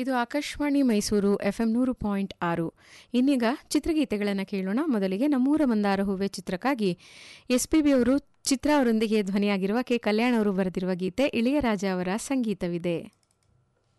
ಇದು ಆಕಾಶವಾಣಿ ಮೈಸೂರು FM 100.6. ಇನ್ನೀಗ ಚಿತ್ರಗೀತೆಗಳನ್ನು ಕೇಳೋಣ. ಮೊದಲಿಗೆ ನಮ್ಮೂರ ಮಂದಾರ ಹೂವೆ ಚಿತ್ರಕ್ಕಾಗಿ SPB ಅವರು ಚಿತ್ರ ಅವರೊಂದಿಗೆ ಧ್ವನಿಯಾಗಿರುವ ಕೆ ಕಲ್ಯಾಣ್ ಅವರು ಬರೆದಿರುವ ಗೀತೆ, ಇಳೆಯರಾಜ ಅವರ ಸಂಗೀತವಿದೆ.